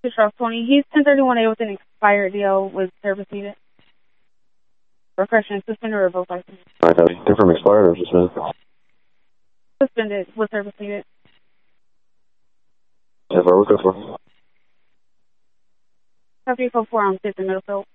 20. He's 1031A with an expired DL with service needed. Refreshing, suspended or revoked license. Alright, different expired or suspended? Suspended with service needed. Yes, where was that for? Copy 4 on 5th and Middlefield.